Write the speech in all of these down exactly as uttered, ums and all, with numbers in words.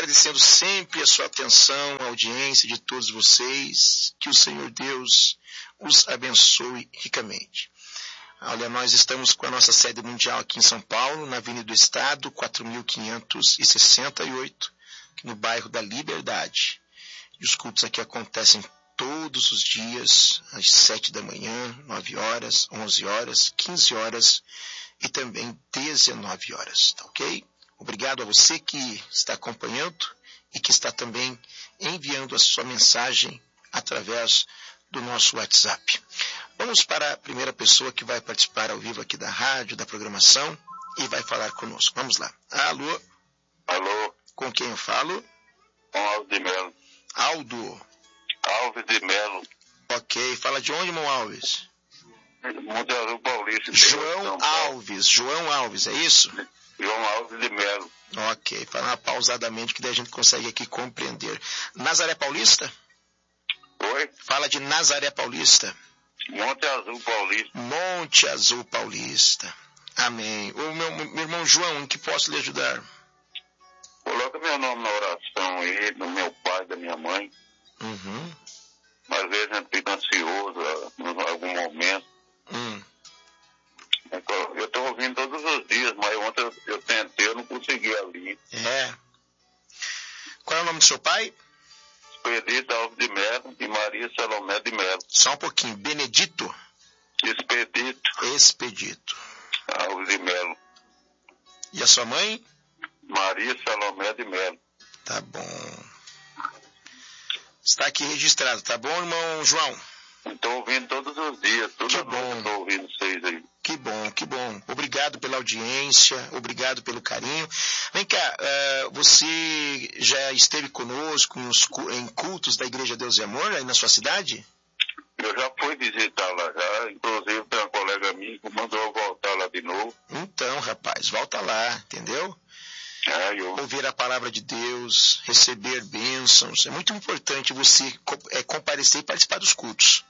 agradecendo sempre a sua atenção, a audiência de todos vocês. Que o Senhor Deus os abençoe ricamente. Olha, nós estamos com a nossa sede mundial aqui em São Paulo, na Avenida do Estado, quatro mil quinhentos e sessenta e oito, no bairro da Liberdade. E os cultos aqui acontecem todos os dias, às sete da manhã, nove horas, onze horas, quinze horas e também dezenove horas, tá ok? Obrigado a você que está acompanhando e que está também enviando a sua mensagem através do nosso WhatsApp. Vamos para a primeira pessoa que vai participar ao vivo aqui da rádio, da programação, e vai falar conosco. Vamos lá. Alô? Alô? Com quem eu falo? Com Alves de Melo. Aldo? Alves de Melo. Ok. Fala de onde, irmão Alves? Monte Azul Paulista. João Alves. João Alves, é isso? João Alves de Melo. Ok. Fala pausadamente que daí a gente consegue aqui compreender. Nazaré Paulista? Oi? Fala de Nazaré Paulista. Monte Azul Paulista. Monte Azul Paulista. Amém. O meu, meu irmão João, em que posso lhe ajudar? Coloca meu nome na oração aí, do meu pai, da minha mãe. Uhum. Às vezes a gente fica ansioso em algum momento. Hum. Eu estou ouvindo todos os dias, mas ontem eu, eu tentei, eu não consegui ali. É. Qual é o nome do seu pai? Expedito Alves de Melo e Maria Salomé de Melo. Só um pouquinho. Benedito? Expedito Expedito. Alves de Melo. E a sua mãe? Maria Salomé de Melo. Tá bom. Está aqui registrado, tá bom, irmão João? Estou ouvindo todos os dias, toda que noite bom. Estou ouvindo vocês aí. Que bom, que bom. Obrigado pela audiência, obrigado pelo carinho. Vem cá, uh, você já esteve conosco nos, em cultos da Igreja Deus e Amor aí na sua cidade? Eu já fui visitar lá já, inclusive tem uma colega minha que mandou eu voltar lá de novo. Então, rapaz, volta lá, entendeu? É, eu... Ouvir a palavra de Deus, receber bênçãos. É muito importante você é, comparecer e participar dos cultos.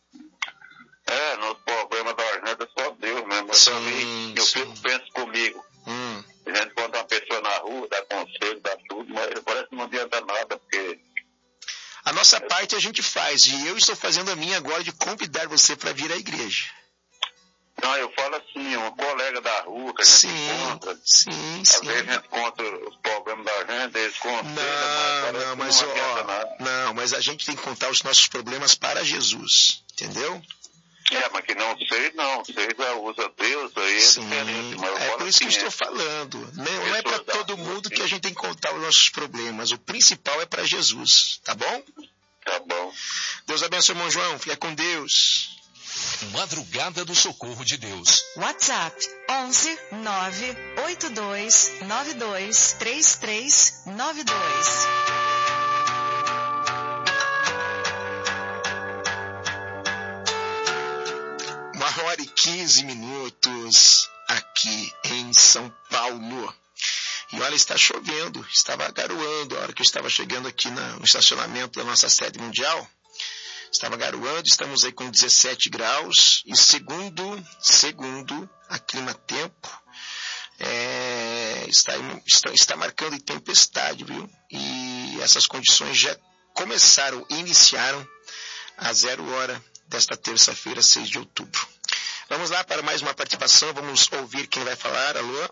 É, nos problemas da gente é só Deus mesmo. Mas sim, também, eu sim. penso comigo. Hum. A gente encontra uma pessoa na rua, dá conselho, dá tudo, mas parece que não adianta nada, porque... A nossa parte a gente faz, e eu estou fazendo a minha agora de convidar você para vir à igreja. Não, eu falo assim, um colega da rua que a gente sim, encontra. Sim, Às sim. vezes a gente conta os problemas da gente, eles contam. Não, mas não, mas, não, ó, não, mas a gente tem que contar os nossos problemas para Jesus, entendeu? É, mas que não sei, não. Você já usa Deus, aí é sim, diferente. Mas eu é por isso assim, que eu estou é. falando. Não, não é para todo mundo que a gente tem que contar os nossos problemas. O principal é para Jesus, tá bom? Tá bom. Deus abençoe, irmão João. Fica com Deus. Madrugada do Socorro de Deus. WhatsApp onze nove oito dois nove dois três três nove dois. Uma hora e quinze minutos aqui em São Paulo. E olha, está chovendo, estava garoando a hora que eu estava chegando aqui no estacionamento da nossa sede mundial. Estava garoando, estamos aí com dezessete graus e segundo, segundo a Clima Tempo, é, está, está, está marcando tempestade, viu? E essas condições já começaram, iniciaram a zero hora desta terça-feira, seis de outubro. Vamos lá para mais uma participação, vamos ouvir quem vai falar. Alô?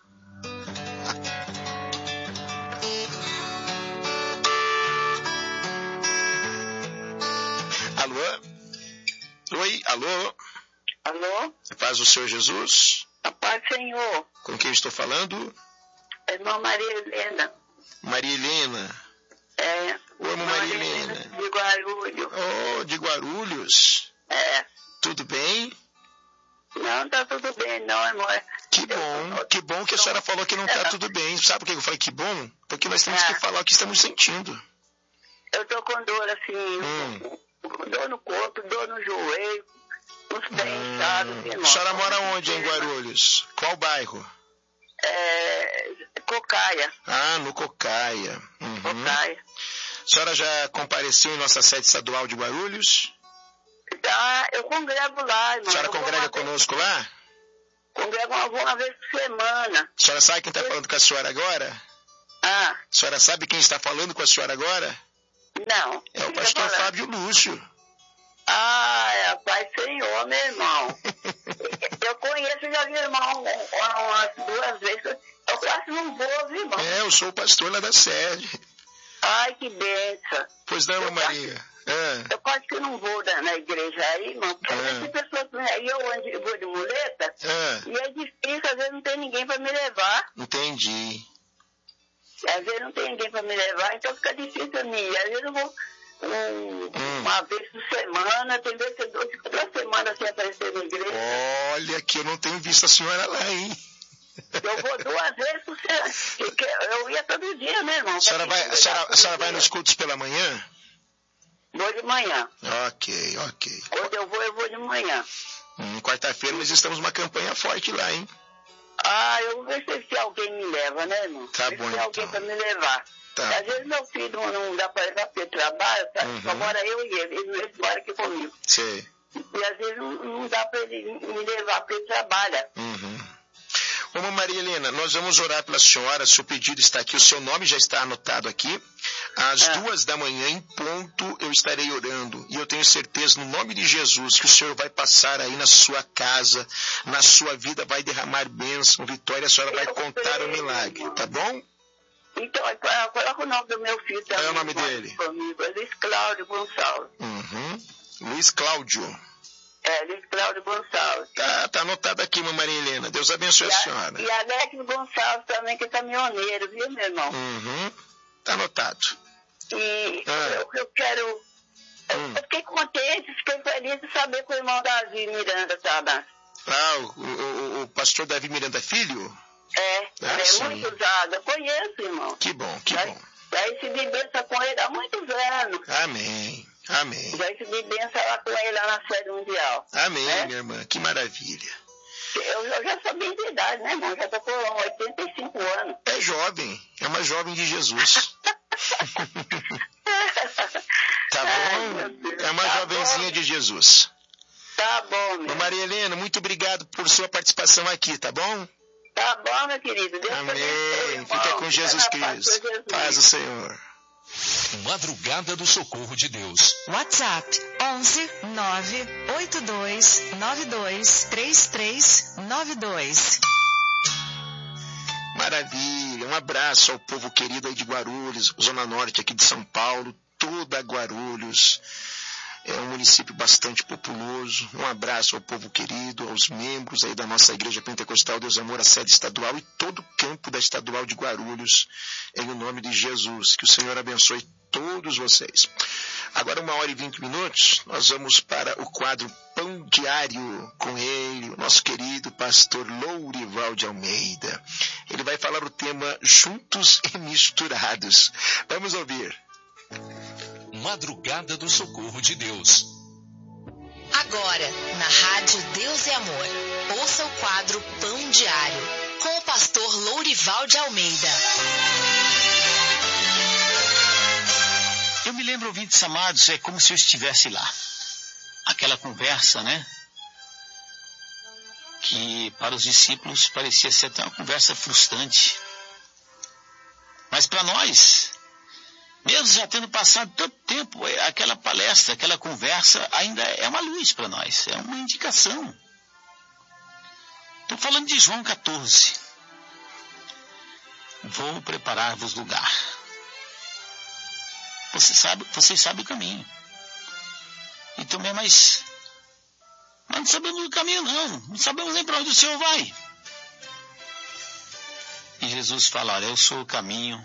Alô? Oi, alô? Alô? A paz do Senhor Jesus? A paz do Senhor. Com quem eu estou falando? É irmã Maria Helena. Maria Helena. É. Oi, irmã Maria Helena. De Guarulhos. Oh, de Guarulhos. É. Tudo bem? Não, tá tudo bem, não, irmão. Que bom, que bom que a senhora falou que não tá tudo bem. Sabe por que eu falei que bom? Porque nós temos é. que falar o que estamos sentindo. Eu tô com dor assim, hum. com dor no corpo, dor no joelho, os pés hum. inchados. Assim, a senhora mora onde em Guarulhos? Qual bairro? É, Cocaia. Ah, no Cocaia. Uhum. Cocaia. A senhora já compareceu em nossa sede estadual de Guarulhos? Já, eu congrego lá, irmão. A senhora congrega conosco vez... lá? Congrego uma, uma vez por semana. A senhora sabe quem está falando com a senhora agora? Ah, A senhora sabe quem está falando com a senhora agora? não. É o Fica pastor falando. Fábio Lúcio. Ah, é, Pai Senhor, meu irmão. Eu conheço já meu irmão umas duas vezes. Eu quase não vou, viu, irmão? É, eu sou o pastor lá da sede. Ai, que benção. Pois não, Eu Maria? É. Eu quase que não vou na, na igreja aí, irmão, porque às É. vezes tem pessoas que aí eu ando, eu vou de muleta É. e é difícil, às vezes não tem ninguém para me levar. Entendi. Às vezes não tem ninguém para me levar, então fica difícil a mim. Às vezes eu vou um, Hum. uma vez por semana, tem vezes que eu fico duas semanas sem aparecer na igreja. Olha que eu não tenho visto a senhora lá, hein? Eu vou duas vezes por semana. porque Eu ia todo dia, né, irmão? A senhora vai, a senhora, a senhora vai nos cultos pela manhã? Vou de manhã. Ok, ok. Quando eu vou, eu vou de manhã. Hum, quarta-feira nós estamos numa campanha forte lá, hein? Ah, eu vou ver se, se alguém me leva, né, irmão? Tá Ver bom, se tem alguém então. para me levar. Tá. Às vezes meu filho não, não dá para levar porque ele trabalha, sabe? Uhum. Só mora eu e ele, ele, ele mora aqui comigo. Sei. E às vezes não, não dá para ele me levar porque ele trabalha. Uhum. Ô, Maria Helena, nós vamos orar pela senhora, seu pedido está aqui, o seu nome já está anotado aqui. Às É. duas da manhã, em ponto, eu estarei orando. E eu tenho certeza, no nome de Jesus, que o Senhor vai passar aí na sua casa, na sua vida, vai derramar bênção, vitória, a senhora vai Eu contar o creio, milagre, irmão. tá bom? Então, coloca coloca o nome do meu filho também. Qual é o nome mora dele? Comigo, é Luiz Cláudio Gonçalves. Uhum. Luiz Cláudio. É, Luiz Cláudio Gonçalves. Tá, tá anotado aqui, Maria Helena. Deus abençoe E, a a, senhora. e Alex Gonçalves também, que é caminhoneiro, viu, meu irmão? Uhum. Tá anotado. E Ah. eu, eu quero... Eu, Hum. eu fiquei contente, fiquei feliz de saber que o irmão Davi Miranda tá na... Ah, o, o, o pastor Davi Miranda Filho? É, Ah, ele é sim. muito usado. Eu conheço, irmão. Que bom, que Já, bom. já recebi bênção com ele há muitos anos. Amém, amém. Já recebi bênção lá com ele lá na sede mundial. Amém, É? minha irmã, que maravilha. Eu, eu já sou bem de idade, né, irmão? Já tô com oitenta e cinco anos. É jovem, é uma jovem de Jesus. Tá Ai, meu bom? Deus. É uma Tá jovenzinha bom. de Jesus. Tá bom, Ô, meu. Maria Helena, muito obrigado por sua participação aqui, tá bom? Tá bom, meu querido. Deus te abençoe, Amém. irmão. Fica com Jesus na paz de Cristo. Jesus. Paz do Senhor. Madrugada do Socorro de Deus. WhatsApp onze nove oito dois nove dois três três nove dois. Maravilha. Um abraço ao povo querido aí de Guarulhos, Zona Norte aqui de São Paulo, toda Guarulhos. É um município bastante populoso. Um abraço ao povo querido, aos membros aí da nossa Igreja Pentecostal Deus Amor, a sede estadual e todo o campo da estadual de Guarulhos, em o nome de Jesus. Que o Senhor abençoe todos vocês. Agora, uma hora e vinte minutos, nós vamos para o quadro Pão Diário com ele, o nosso querido pastor Lourival de Almeida. Ele vai falar o tema Juntos e Misturados. Vamos ouvir. Madrugada do Socorro de Deus. Agora, na Rádio Deus é Amor, ouça o quadro Pão Diário, com o pastor Lourival de Almeida. Eu me lembro, ouvintes amados, é como se eu estivesse lá. Aquela conversa, né? Que para os discípulos parecia ser até uma conversa frustrante. Mas para nós, mesmo já tendo passado tanto tempo, aquela palestra, aquela conversa ainda é uma luz para nós, é uma indicação. Estou falando de João quatorze. Vou preparar-vos lugar. Você sabe, vocês sabem o caminho. Então, mas, mas não sabemos o caminho não, não sabemos nem para onde o Senhor vai. E Jesus fala, olha, eu sou o caminho,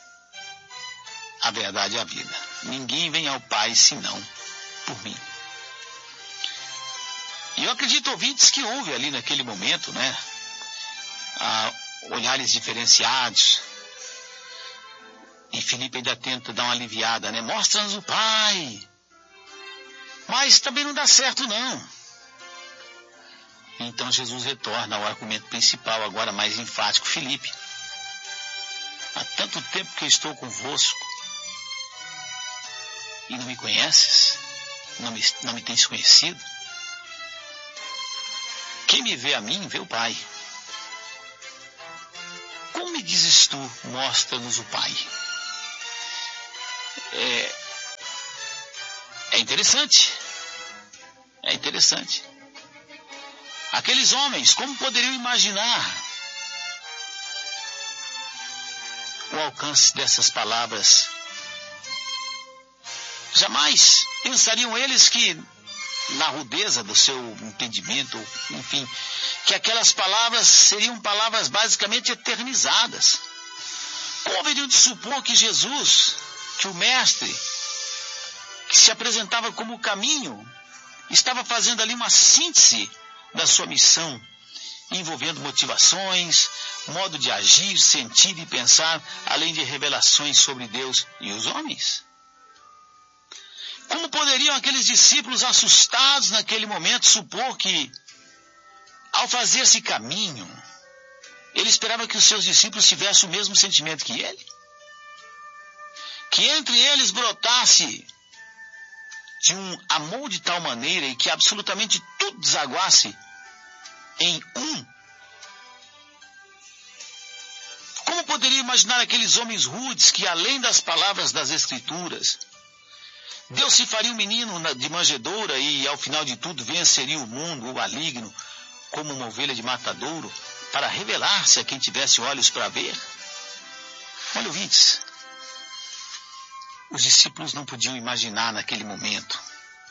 a verdade e a vida. Ninguém vem ao Pai senão por mim. E eu acredito, ouvintes, que houve ali naquele momento, né, ah, olhares diferenciados. E Filipe ainda tenta dar uma aliviada, né? Mostra-nos o Pai. Mas também não dá certo, não. Então Jesus retorna ao argumento principal, agora mais enfático. Filipe, há tanto tempo que eu estou convosco e não me conheces? Não me, não me tens conhecido? Quem me vê a mim, vê o Pai. Como me dizes tu, mostra-nos o Pai. É, é interessante. É interessante. Aqueles homens, como poderiam imaginar o alcance dessas palavras? Jamais pensariam eles que, na rudeza do seu entendimento, enfim, que aquelas palavras seriam palavras basicamente eternizadas. Como haveriam de supor que Jesus, que o Mestre, que se apresentava como o caminho, estava fazendo ali uma síntese da sua missão, envolvendo motivações, modo de agir, sentir e pensar, além de revelações sobre Deus e os homens? Como poderiam aqueles discípulos assustados naquele momento supor que, ao fazer esse caminho, ele esperava que os seus discípulos tivessem o mesmo sentimento que ele? Que entre eles brotasse de um amor de tal maneira e que absolutamente tudo desaguasse em um? Como poderia imaginar aqueles homens rudes que, além das palavras das Escrituras, Deus se faria um menino de manjedoura e, ao final de tudo, venceria o mundo, o maligno, como uma ovelha de matadouro, para revelar-se a quem tivesse olhos para ver? Olha, ouvintes, os discípulos não podiam imaginar naquele momento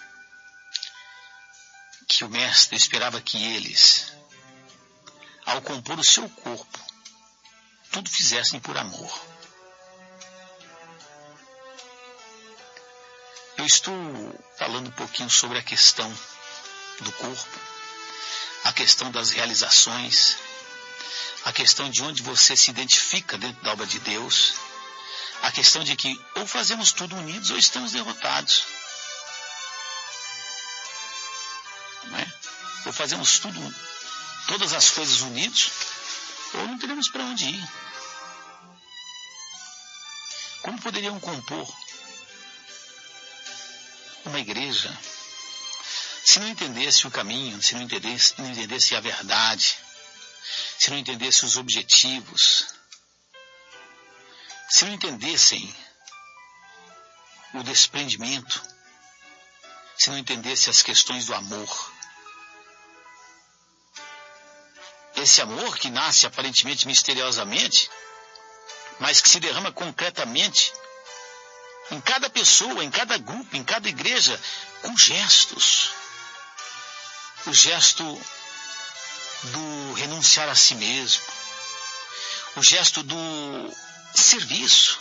que o Mestre esperava que eles, ao compor o seu corpo, tudo fizessem por amor. Eu estou falando um pouquinho sobre a questão do corpo, a questão das realizações, a questão de onde você se identifica dentro da obra de Deus, a questão de que ou fazemos tudo unidos ou estamos derrotados. Não é? Ou fazemos tudo, todas as coisas unidos, ou não teremos para onde ir. Como poderiam compor uma igreja se não entendesse o caminho, se não entendesse, não entendesse a verdade, se não entendesse os objetivos, se não entendessem o desprendimento, se não entendesse as questões do amor? Esse amor que nasce aparentemente misteriosamente, mas que se derrama concretamente em cada pessoa, em cada grupo, em cada igreja, com gestos. O gesto do renunciar a si mesmo, o gesto do serviço,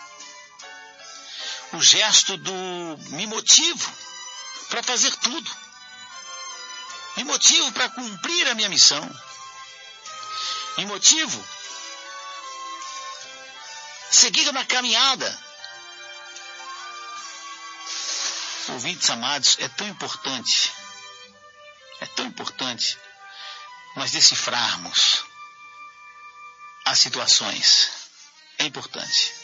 o gesto do me motivo para fazer tudo, me motivo para cumprir a minha missão, me motivo seguir na caminhada. Ouvintes amados, é tão importante, é tão importante nós decifrarmos as situações. É importante.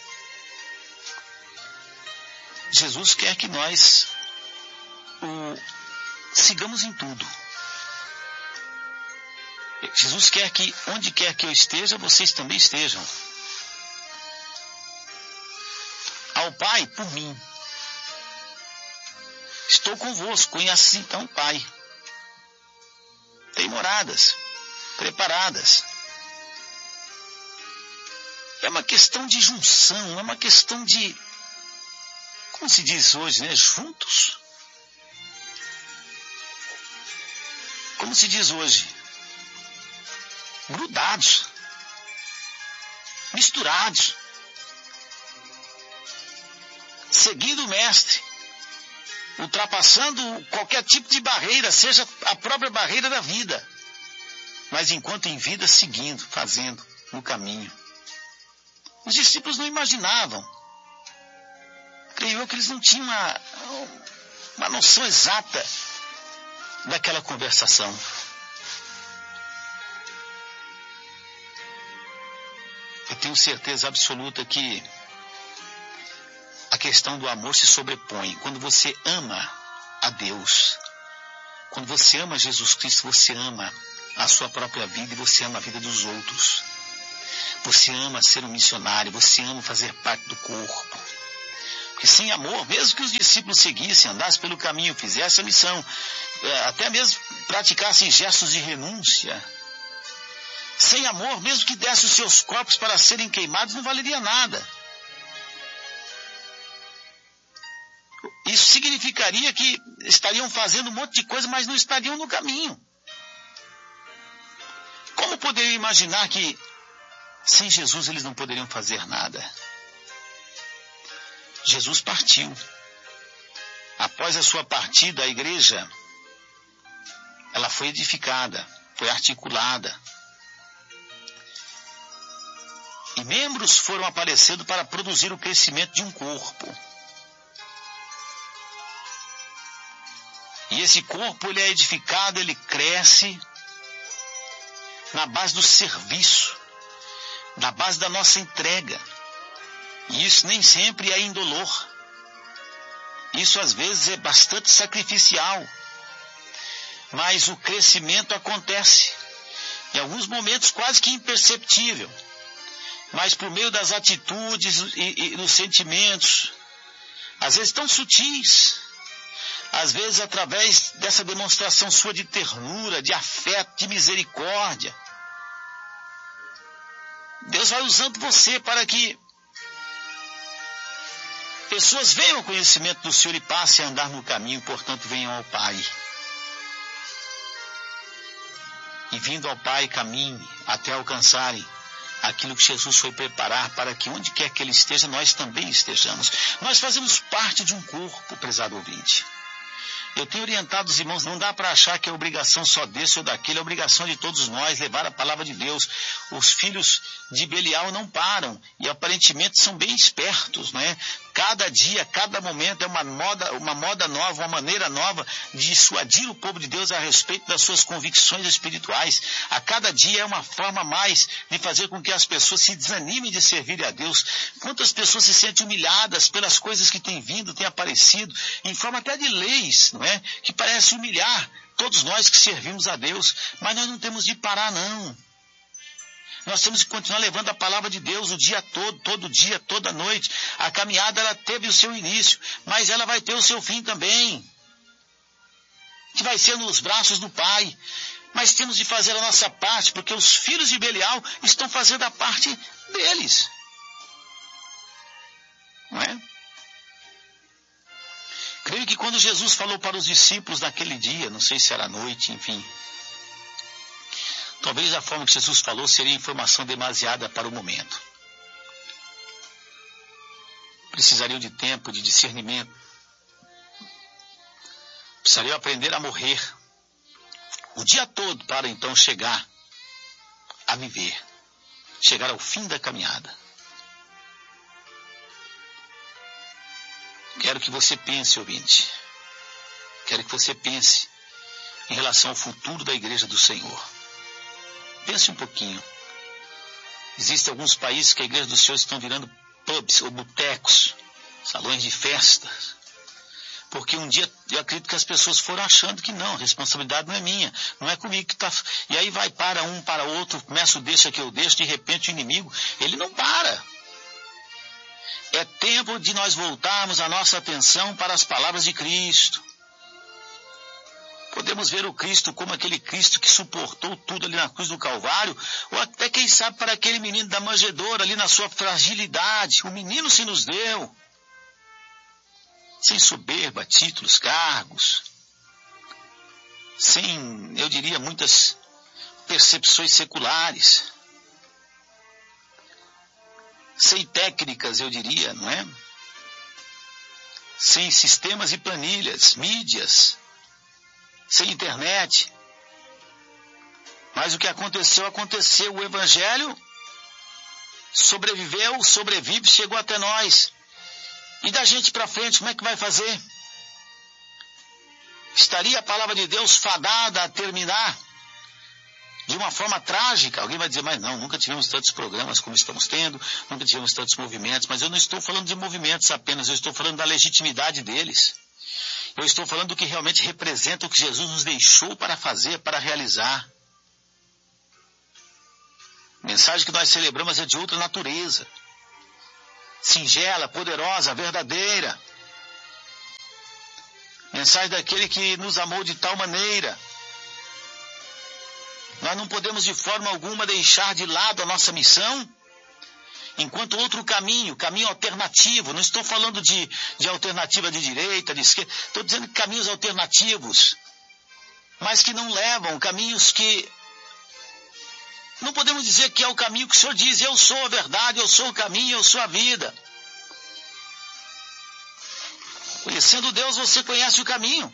Jesus quer que nós o sigamos em tudo. Jesus quer que onde quer que eu esteja, vocês também estejam. Ao Pai, por mim. Estou convosco, conheço então o Pai. Tem moradas preparadas. É uma questão de junção, é uma questão de, como se diz hoje, né? Juntos. Como se diz hoje? Grudados. Misturados. Seguindo o Mestre. Ultrapassando qualquer tipo de barreira, seja a própria barreira da vida. Mas enquanto em vida, seguindo, fazendo no caminho. Os discípulos não imaginavam. Creio eu que eles não tinham uma, uma noção exata daquela conversação. Eu tenho certeza absoluta que a questão do amor se sobrepõe. Quando você ama a Deus, quando você ama Jesus Cristo, você ama a sua própria vida e você ama a vida dos outros. Você ama ser um missionário, você ama fazer parte do corpo. Porque sem amor, mesmo que os discípulos seguissem, andassem pelo caminho, fizessem a missão, até mesmo praticassem gestos de renúncia, sem amor, mesmo que dessem os seus corpos para serem queimados, não valeria nada. Isso significaria que estariam fazendo um monte de coisa, mas não estariam no caminho. Como poderiam imaginar que sem Jesus eles não poderiam fazer nada? Jesus partiu. Após a sua partida, a igreja, ela foi edificada, foi articulada. E membros foram aparecendo para produzir o crescimento de um corpo. E esse corpo, ele é edificado, ele cresce na base do serviço, na base da nossa entrega. E isso nem sempre é indolor. Isso às vezes é bastante sacrificial. Mas o crescimento acontece. Em alguns momentos quase que imperceptível. Mas por meio das atitudes e, e dos sentimentos, às vezes tão sutis, às vezes através dessa demonstração sua de ternura, de afeto, de misericórdia, Deus vai usando você para que pessoas venham ao conhecimento do Senhor e passem a andar no caminho, portanto venham ao Pai. E vindo ao Pai, caminhe até alcançarem aquilo que Jesus foi preparar para que onde quer que Ele esteja, nós também estejamos. Nós fazemos parte de um corpo, prezado ouvinte. Eu tenho orientado os irmãos, não dá para achar que é obrigação só desse ou daquele, é obrigação de todos nós levar a palavra de Deus. Os filhos de Belial não param e aparentemente são bem espertos, não é? Cada dia, cada momento é uma moda, uma moda nova, uma maneira nova de dissuadir o povo de Deus a respeito das suas convicções espirituais. A cada dia é uma forma a mais de fazer com que as pessoas se desanimem de servir a Deus. Quantas pessoas se sentem humilhadas pelas coisas que têm vindo, têm aparecido, em forma até de leis, não é? Que parece humilhar todos nós que servimos a Deus. Mas nós não temos de parar, não. Nós temos que continuar levando a palavra de Deus o dia todo, todo dia, toda noite. A caminhada, ela teve o seu início, mas ela vai ter o seu fim também, que vai ser nos braços do Pai. Mas temos de fazer a nossa parte, porque os filhos de Belial estão fazendo a parte deles. Não é? Creio que quando Jesus falou para os discípulos naquele dia, não sei se era noite, enfim, talvez a forma que Jesus falou seria informação demasiada para o momento. Precisariam de tempo, de discernimento. Precisariam aprender a morrer o dia todo para então chegar a viver, chegar ao fim da caminhada. Quero que você pense, ouvinte. Quero que você pense em relação ao futuro da igreja do Senhor. Pense um pouquinho. Existem alguns países que a igreja do Senhor estão virando pubs ou botecos, salões de festas. Porque um dia eu acredito que as pessoas foram achando que não, a responsabilidade não é minha, não é comigo que está. E aí vai para um, para outro, começa o deixa que eu deixo, de repente o inimigo, ele não para. É tempo de nós voltarmos a nossa atenção para as palavras de Cristo. Podemos ver o Cristo como aquele Cristo que suportou tudo ali na cruz do Calvário, ou até, quem sabe, para aquele menino da manjedoura ali na sua fragilidade. O menino se nos deu, sem soberba, títulos, cargos, sem, eu diria, muitas percepções seculares, sem técnicas, eu diria, não é? Sem sistemas e planilhas, mídias, sem internet. Mas o que aconteceu, aconteceu. O Evangelho sobreviveu, sobrevive, chegou até nós. E da gente para frente, como é que vai fazer? Estaria a palavra de Deus fadada a terminar de uma forma trágica? Alguém vai dizer, mas não, nunca tivemos tantos programas como estamos tendo, nunca tivemos tantos movimentos. Mas eu não estou falando de movimentos apenas, eu estou falando da legitimidade deles. Eu estou falando do que realmente representa o que Jesus nos deixou para fazer, para realizar. mensagem que nós celebramos é de outra natureza. Singela, poderosa, verdadeira. Mensagem daquele que nos amou de tal maneira. Nós não podemos de forma alguma deixar de lado a nossa missão, enquanto outro caminho, caminho alternativo, não estou falando de, de alternativa de direita, de esquerda, estou dizendo caminhos alternativos, mas que não levam, caminhos que não podemos dizer que é o caminho que o Senhor diz, eu sou a verdade, eu sou o caminho, eu sou a vida. Conhecendo Deus, você conhece o caminho.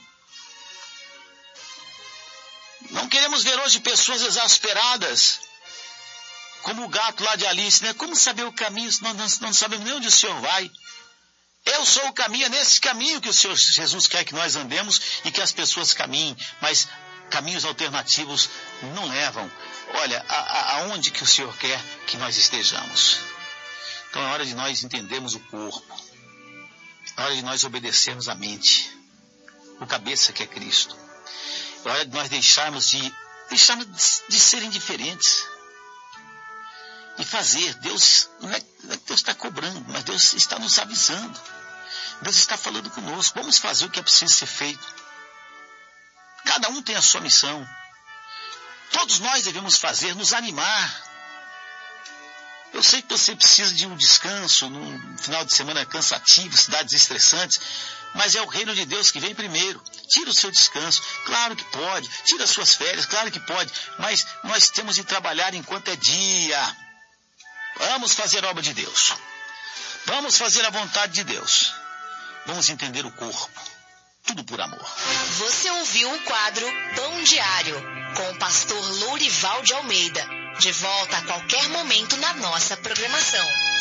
Não queremos ver hoje pessoas exasperadas, como o gato lá de Alice, né? Como saber o caminho se nós não, não sabemos nem onde o Senhor vai? Eu sou o caminho, é nesse caminho que o Senhor Jesus quer que nós andemos e que as pessoas caminhem, mas caminhos alternativos não levam. Olha, a, a, aonde que o Senhor quer que nós estejamos? Então é hora de nós entendermos o corpo, é hora de nós obedecermos a mente, o cabeça que é Cristo. É hora de nós deixarmos de, deixarmos de, de ser indiferentes e fazer. Deus, não é, não é que Deus está cobrando, mas Deus está nos avisando. Deus está falando conosco. Vamos fazer o que é preciso ser feito. Cada um tem a sua missão. Todos nós devemos fazer, nos animar. Eu sei que você precisa de um descanso, num final de semana cansativo, cidades estressantes, mas é o reino de Deus que vem primeiro. Tira o seu descanso, claro que pode. Tira as suas férias, claro que pode. Mas nós temos de trabalhar enquanto é dia. Vamos fazer a obra de Deus. Vamos fazer a vontade de Deus. Vamos entender o corpo. Tudo por amor. Você ouviu o quadro Pão Diário, com o pastor Lourival de Almeida. De volta a qualquer momento na nossa programação.